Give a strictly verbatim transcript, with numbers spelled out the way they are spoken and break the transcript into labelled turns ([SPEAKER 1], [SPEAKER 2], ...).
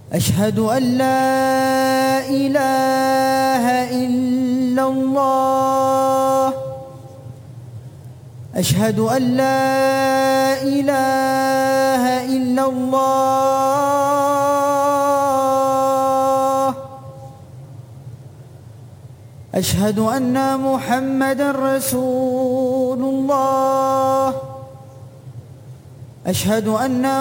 [SPEAKER 1] أشهد أن لا إله إلا الله. أشهد أن لا إله إلا الله. أشهد أن محمدًا رسول الله. أشهد أن